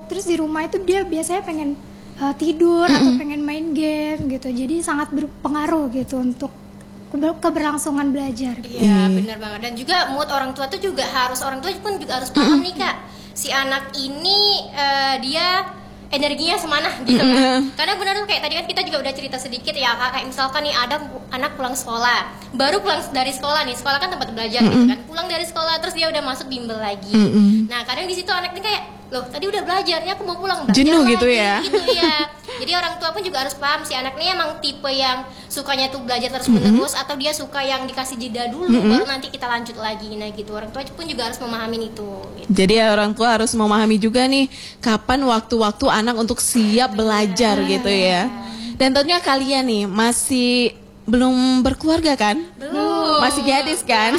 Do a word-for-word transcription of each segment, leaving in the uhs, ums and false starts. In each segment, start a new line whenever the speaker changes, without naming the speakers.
terus di rumah itu dia biasanya pengen uh, tidur mm-hmm. atau pengen main game gitu. Jadi sangat berpengaruh gitu untuk keberlangsungan belajar.
Iya, hmm. benar banget. Dan juga mood orang tua tuh juga harus, orang tua pun juga harus paham nih Kak, si anak ini uh, dia energinya semana gitu kan. Karena benar tuh kayak tadi kan kita juga udah cerita sedikit ya Kak, kayak misalkan nih ada anak pulang sekolah, baru pulang dari sekolah nih, sekolah kan tempat belajar gitu kan, pulang dari sekolah terus dia udah masuk bimbel lagi. Nah kadang di situ anak ini kayak, loh tadi udah belajar, ya aku mau pulang belajar
jenuh
lagi,
gitu ya.
Gitu ya. Jadi orang tua pun juga harus paham si anak ini emang tipe yang sukanya tuh belajar terus menerus, mm-hmm. atau dia suka yang dikasih jeda dulu, mm-hmm. baru nanti kita lanjut lagi. Nah gitu, orang tua pun juga harus memahami itu gitu.
Jadi ya, orang tua harus memahami juga nih kapan waktu-waktu anak untuk siap belajar yeah. gitu ya. Dan tentunya kalian nih masih belum berkeluarga kan?
Belum.
Masih gadis kan?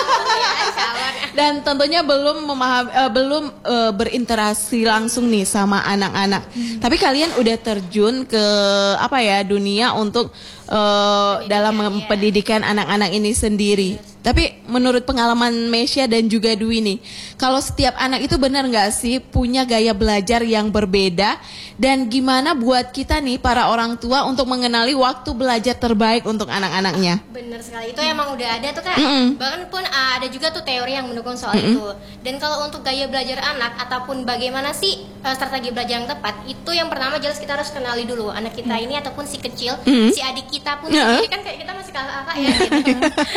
Dan tentunya belum memahami, uh, belum uh, berinteraksi langsung nih sama anak-anak. Hmm. Tapi kalian udah terjun ke apa ya dunia untuk uh, dalam ya. pendidikan anak-anak ini sendiri. Yes. Tapi menurut pengalaman Mesya dan juga Dwi nih, kalau setiap anak itu benar nggak sih punya gaya belajar yang berbeda, dan gimana buat kita nih para orang tua untuk mengenali waktu belajar terbaik untuk anak-anaknya?
Bener sekali, itu emang udah ada tuh Kak. Mm-mm. Bahkan pun uh, ada juga tuh teori yang mendukung soal Mm-mm. itu. Dan kalau untuk gaya belajar anak ataupun bagaimana sih uh, strategi belajar yang tepat, itu yang pertama jelas kita harus kenali dulu anak kita mm. ini ataupun si kecil, mm. si adik kita pun mm. sendiri kan kayak kita masih kakak-kakak ya gitu.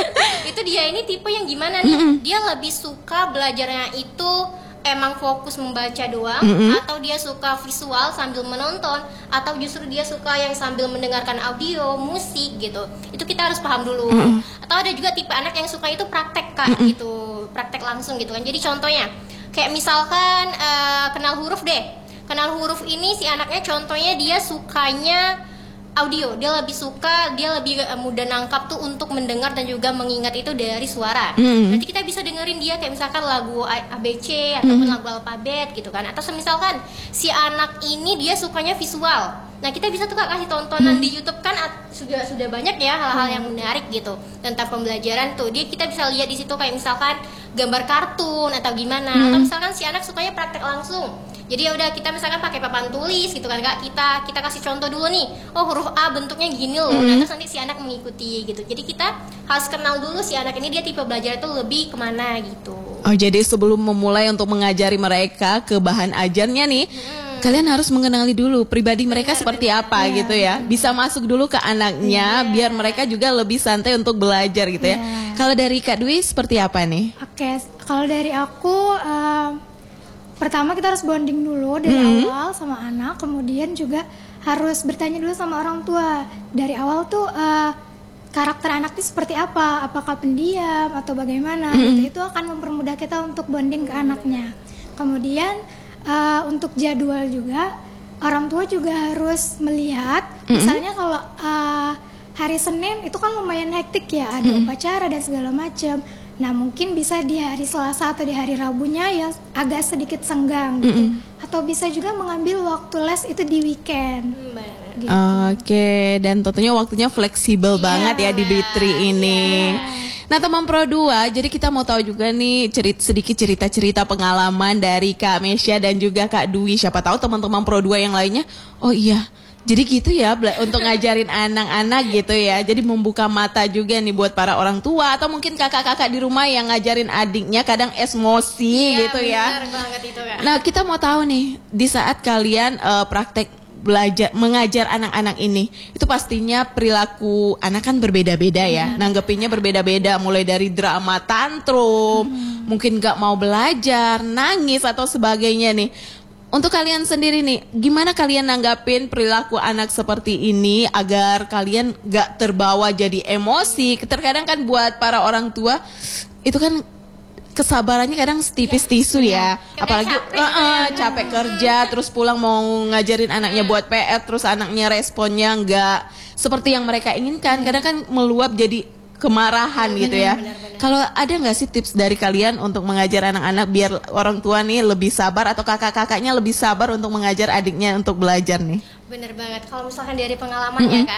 Itu dia ini tipe yang gimana nih? Mm-mm. Dia lebih suka belajarnya itu emang fokus membaca doang, mm-hmm. atau dia suka visual sambil menonton, atau justru dia suka yang sambil mendengarkan audio, musik gitu. Itu kita harus paham dulu. Mm-hmm. Atau ada juga tipe anak yang suka itu praktek Kak, mm-hmm. gitu, praktek langsung gitu kan. Jadi contohnya kayak misalkan uh, kenal huruf deh. Kenal huruf ini si anaknya contohnya dia sukanya audio, dia lebih suka, dia lebih mudah nangkap tuh untuk mendengar dan juga mengingat itu dari suara. Mm. Nanti kita bisa dengerin dia kayak misalkan lagu A B C ataupun mm. lagu alfabet gitu kan. Atau misalkan si anak ini dia sukanya visual. Nah kita bisa tuh Kak kasih tontonan mm. di YouTube kan sudah sudah banyak ya hal-hal mm. yang menarik gitu tentang pembelajaran tuh. Dia kita bisa lihat di situ kayak misalkan gambar kartun atau gimana. Mm. Atau misalkan si anak sukanya praktek langsung. Jadi ya udah kita misalkan pakai papan tulis gitu kan Kak, kita kita kasih contoh dulu nih, oh huruf A bentuknya gini loh, mm. nah terus nanti si anak mengikuti gitu. Jadi kita harus kenal dulu si anak ini dia tipe belajar itu lebih kemana gitu.
Oh jadi sebelum memulai untuk mengajari mereka ke bahan ajarnya nih, hmm. kalian harus mengenali dulu pribadi mereka benar, seperti benar. apa yeah. gitu ya. Bisa masuk dulu ke anaknya yeah. biar mereka juga lebih santai untuk belajar gitu ya. Yeah. Kalau dari Kak Dwi seperti apa nih?
Oke, okay. kalau dari aku uh, pertama kita harus bonding dulu dari mm-hmm. awal sama anak, kemudian juga harus bertanya dulu sama orang tua dari awal tuh uh, karakter anak itu seperti apa, apakah pendiam atau bagaimana, mm-hmm. gitu. Itu akan mempermudah kita untuk bonding ke anaknya. Kemudian uh, untuk jadwal juga orang tua juga harus melihat, mm-hmm. misalnya kalau uh, hari Senin itu kan lumayan hektik ya, ada mm-hmm. upacara dan segala macam. Nah mungkin bisa di hari Selasa atau di hari Rabunya ya agak sedikit senggang gitu. Mm-hmm. Atau bisa juga mengambil waktu les itu di weekend.
Mm-hmm. Gitu. Oke, okay. Dan tentunya waktunya fleksibel yeah. banget ya di B tiga ini. Yeah. Nah teman Pro dua, jadi kita mau tahu juga nih cerit sedikit cerita-cerita pengalaman dari Kak Mesya dan juga Kak Dwi. Siapa tahu teman-teman Pro dua yang lainnya, oh iya. Jadi gitu ya untuk ngajarin anak-anak gitu ya. Jadi membuka mata juga nih buat para orang tua atau mungkin kakak-kakak di rumah yang ngajarin adiknya kadang emosi iya, gitu ya.
Banget itu, Kak.
Nah kita mau tahu nih di saat kalian uh, praktek belajar mengajar anak-anak ini, itu pastinya perilaku anak kan berbeda-beda ya. Hmm. Nanggepinnya berbeda-beda, mulai dari drama tantrum, hmm. mungkin gak mau belajar, nangis atau sebagainya nih. Untuk kalian sendiri nih, gimana kalian nanggapin perilaku anak seperti ini agar kalian gak terbawa jadi emosi? Terkadang kan buat para orang tua itu kan kesabarannya kadang setipis tisu ya, ya. Apalagi capek, uh, uh, capek kerja, terus pulang mau ngajarin anaknya buat P R, terus anaknya responnya nggak seperti yang mereka inginkan. Kadang kan meluap jadi kemarahan gitu ya. Kalau ada nggak sih tips dari kalian untuk mengajar anak-anak biar orang tua nih lebih sabar atau kakak-kakaknya lebih sabar untuk mengajar adiknya untuk belajar nih?
Bener banget. Kalau misalkan dari pengalaman mm-hmm. ya Kak,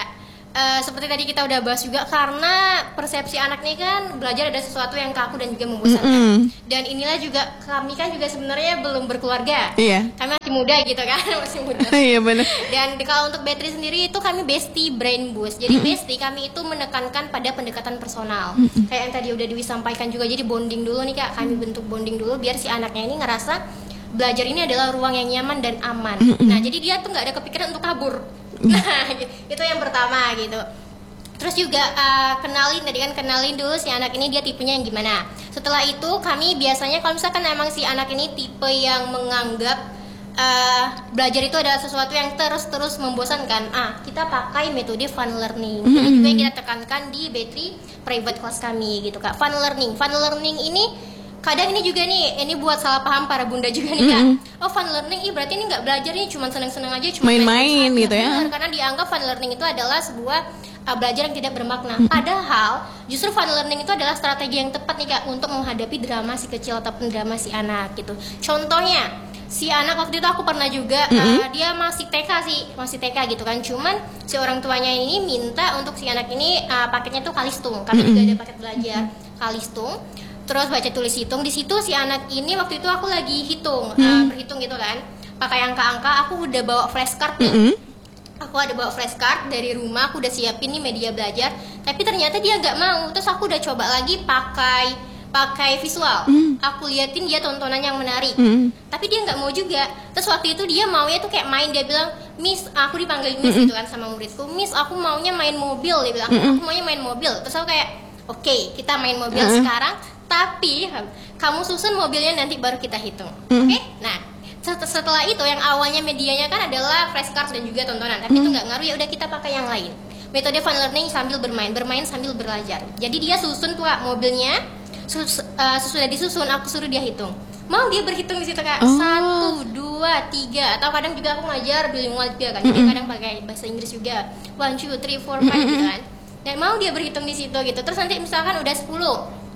Uh, seperti tadi kita udah bahas juga, karena persepsi anak nih kan belajar ada sesuatu yang kaku dan juga membosankan. Mm -hmm. Dan inilah juga kami kan juga sebenarnya belum berkeluarga. Iya. Kami masih muda gitu kan, masih muda. Iya benar. Dan kalau untuk Betri sendiri itu kami bestie brain boost. Jadi mm -hmm. bestie kami itu menekankan pada pendekatan personal. Mm -hmm. Kayak yang tadi udah Dewi sampaikan juga. Jadi bonding dulu nih Kak, kami bentuk bonding dulu biar si anaknya ini ngerasa belajar ini adalah ruang yang nyaman dan aman. Mm -hmm. Nah jadi dia tuh nggak ada kepikiran untuk kabur. Nah, itu yang pertama gitu. Terus juga uh, kenalin tadi kan kenalin dulu si anak ini dia tipenya yang gimana. Setelah itu kami biasanya kalau misalkan emang si anak ini tipe yang menganggap uh, belajar itu adalah sesuatu yang terus-terus membosankan, ah kita pakai metode fun learning. Mm-hmm. Ini juga yang kita tekankan di Betri private class kami gitu Kak. Fun learning, fun learning ini kadang ini juga nih, ini buat salah paham para bunda juga nih Kak. Mm-hmm. Oh fun learning, ih berarti ini nggak belajar nih, cuma seneng-seneng aja, cuma
main-main gitu ya.
Benar, karena dianggap fun learning itu adalah sebuah uh, belajar yang tidak bermakna. Mm-hmm. Padahal justru fun learning itu adalah strategi yang tepat nih Kak untuk menghadapi drama si kecil ataupun drama si anak gitu. Contohnya, si anak waktu itu aku pernah juga, mm-hmm. uh, dia masih T K sih, masih T K gitu kan. Cuman si orang tuanya ini minta untuk si anak ini uh, paketnya tuh Kalistung. Kami mm-hmm. juga ada paket belajar Kalistung. Terus baca tulis hitung. Di situ si anak ini waktu itu aku lagi hitung, hmm. uh, berhitung gitu kan, pakai angka-angka. Aku udah bawa flashcard tuh. Mm-hmm. Aku ada bawa flashcard dari rumah. Aku udah siapin nih media belajar. Tapi ternyata dia nggak mau. Terus aku udah coba lagi pakai pakai visual. Mm. Aku liatin dia tontonan yang menarik. Mm. Tapi dia nggak mau juga. Terus waktu itu dia maunya tuh kayak main. Dia bilang, Miss, aku dipanggil Miss mm-hmm. gitu kan sama muridku. Miss, aku maunya main mobil. Dia bilang, mm-hmm. aku maunya main mobil. Terus aku kayak, oke, okay, kita main mobil mm-hmm. sekarang. Tapi kamu susun mobilnya nanti baru kita hitung, mm. oke? Okay? Nah setelah itu yang awalnya medianya kan adalah flashcard dan juga tontonan, tapi mm. itu nggak ngaruh, ya udah kita pakai yang lain. Metode fun learning sambil bermain, bermain sambil belajar. Jadi dia susun tuh Kak, mobilnya, sus, uh, sudah disusun, aku suruh dia hitung. Mau dia berhitung di situ Kak, oh. satu, dua, tiga, atau kadang juga aku ngajar bilingual juga kan, jadi mm-hmm. kadang pakai bahasa Inggris juga, one, two, three, four, five mm-hmm. gitu kan. Dan mau dia berhitung di situ gitu. Terus nanti misalkan udah sepuluh.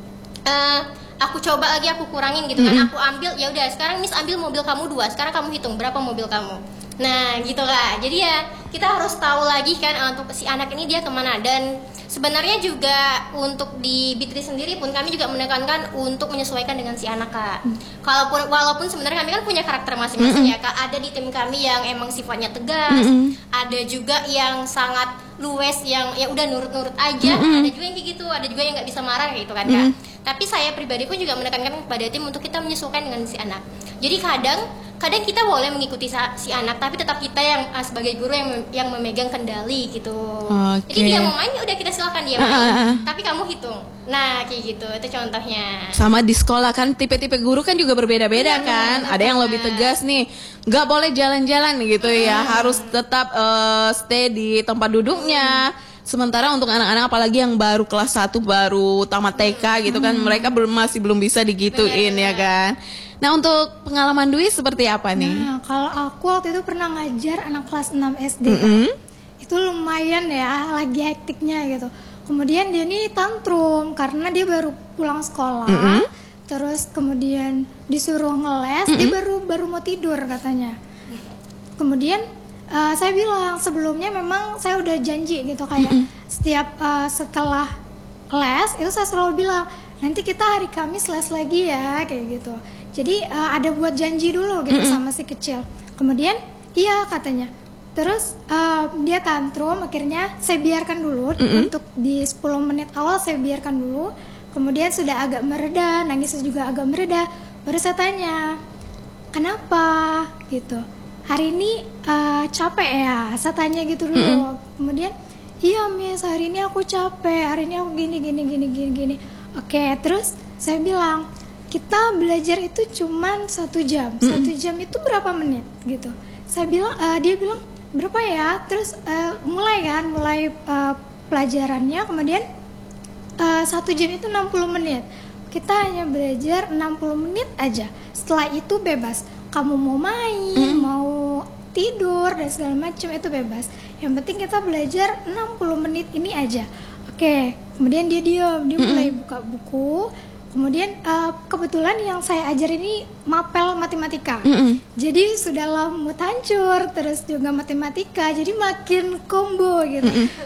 Uh, aku coba lagi, aku kurangin gitu kan, mm-hmm. aku ambil, ya udah sekarang Miss ambil mobil kamu dua, sekarang kamu hitung berapa mobil kamu. Nah gitu lah, jadi ya kita harus tahu lagi kan untuk si anak ini dia kemana. Dan sebenarnya juga untuk di Betri sendiri pun kami juga menekankan untuk menyesuaikan dengan si anak Kak. mm. Kalaupun walaupun sebenarnya kami kan punya karakter masing-masing mm-hmm. ya Kak. Ada di tim kami yang emang sifatnya tegas, mm-hmm. ada juga yang sangat luwes yang ya udah nurut-nurut aja, mm-hmm. ada juga yang kayak gitu, ada juga yang nggak bisa marah gitu kan Kak. mm-hmm. Tapi saya pribadi pun juga menekankan kepada tim untuk kita menyesuaikan dengan si anak. Jadi kadang kadang kita boleh mengikuti si anak, tapi tetap kita yang uh, sebagai guru yang yang memegang kendali gitu. Okay. Jadi dia mau main ya udah kita silakan dia main, uh, uh, uh. tapi kamu hitung. Nah kayak gitu, itu contohnya.
Sama di sekolah kan tipe-tipe guru kan juga berbeda-beda ya, kan. Ada yang lebih tegas nih, nggak boleh jalan-jalan gitu hmm. ya, harus tetap uh, stay di tempat duduknya. Hmm. Sementara untuk anak-anak apalagi yang baru kelas satu, baru tamat T K gitu kan, hmm. mereka belum masih belum bisa digituin bener, ya kan. Nah untuk pengalaman Dwi seperti apa nih?
Nah kalau aku waktu itu pernah ngajar anak kelas enam S D,
mm-hmm.
itu lumayan ya, lagi hektiknya gitu. Kemudian dia nih tantrum karena dia baru pulang sekolah, mm-hmm. terus kemudian disuruh ngeles, mm-hmm. dia baru baru mau tidur katanya. Kemudian uh, saya bilang sebelumnya memang saya udah janji gitu kayak mm-hmm. setiap uh, setelah les itu saya selalu bilang nanti kita hari Kamis les lagi ya kayak gitu. Jadi uh, ada buat janji dulu gitu mm-hmm. sama si kecil. Kemudian iya katanya. Terus uh, dia tantrum, akhirnya saya biarkan dulu mm-hmm. untuk di sepuluh menit awal saya biarkan dulu. Kemudian sudah agak mereda, nangisnya juga agak mereda. Baru saya tanya, kenapa gitu? Hari ini uh, capek ya? Saya tanya gitu dulu. Mm-hmm. Kemudian, iya Miss, hari ini aku capek. Hari ini aku gini gini gini gini gini. Oke, terus saya bilang, kita belajar itu cuman satu jam. Mm-hmm. Satu jam itu berapa menit gitu? Saya bilang, uh, dia bilang berapa ya? Terus uh, mulai kan, mulai uh, pelajarannya. Kemudian uh, satu jam itu enam puluh menit. Kita hanya belajar enam puluh menit aja. Setelah itu bebas. Kamu mau main, mm. mau tidur dan segala macam itu bebas. Yang penting kita belajar enam puluh menit ini aja. Oke. Kemudian dia diam, dia mm-hmm. mulai buka buku. Kemudian uh, kebetulan yang saya ajar ini mapel matematika. Mm-hmm. Jadi sudahlah mood hancur, terus juga matematika, jadi makin combo gitu. Mm-hmm.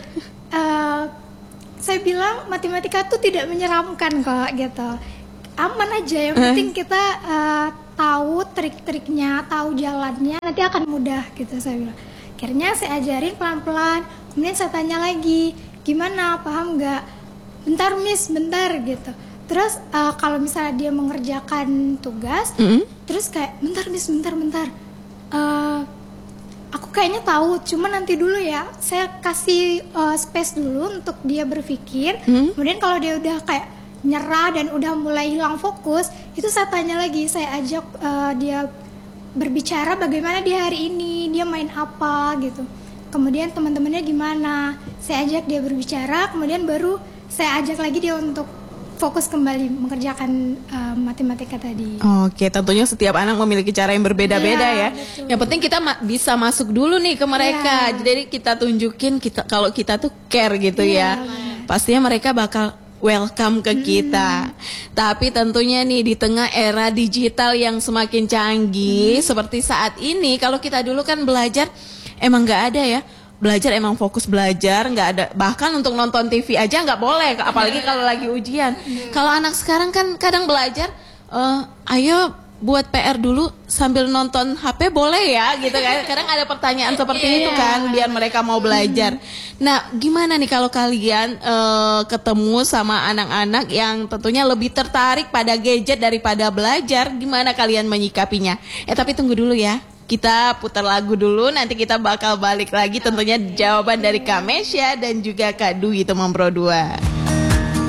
uh, saya bilang matematika tuh tidak menyeramkan kok gitu, aman aja, yang penting kita uh, tahu trik-triknya, tahu jalannya, nanti akan mudah gitu saya bilang. Akhirnya saya ajarin pelan-pelan, kemudian saya tanya lagi, gimana, paham nggak? Bentar miss, bentar gitu. Terus uh, kalau misalnya dia mengerjakan tugas, mm-hmm. terus kayak bentar miss, bentar, bentar. Uh, aku kayaknya tahu, cuma nanti dulu ya. Saya kasih uh, space dulu untuk dia berpikir. Mm-hmm. Kemudian kalau dia udah kayak nyerah dan udah mulai hilang fokus, itu saya tanya lagi, saya ajak uh, dia berbicara bagaimana dia hari ini, dia main apa gitu. Kemudian teman-temannya gimana, saya ajak dia berbicara, kemudian baru saya ajak lagi dia untuk fokus kembali mengerjakan uh, matematika tadi.
Oke, tentunya setiap anak memiliki cara yang berbeda-beda ya. ya.
Betul.
Yang penting kita ma- bisa masuk dulu nih ke mereka. Ya. Jadi kita tunjukin kita kalau kita tuh care gitu ya. ya. Pastinya mereka bakal welcome ke kita. Hmm. Tapi tentunya nih di tengah era digital yang semakin canggih hmm. seperti saat ini, kalau kita dulu kan belajar emang nggak ada ya. Belajar emang fokus belajar, nggak ada, bahkan untuk nonton T V aja nggak boleh, apalagi kalau lagi ujian. Hmm. Kalau anak sekarang kan kadang belajar, uh, ayo buat P R dulu sambil nonton H P boleh ya gitu kan. Kadang ada pertanyaan seperti yeah. itu kan biar mereka mau belajar. Nah, gimana nih kalau kalian uh, ketemu sama anak-anak yang tentunya lebih tertarik pada gadget daripada belajar, gimana kalian menyikapinya? Eh tapi tunggu dulu ya. Kita putar lagu dulu, nanti kita bakal balik lagi tentunya jawaban dari Kak Mesya dan juga Kak Dwi Temam Pro dua.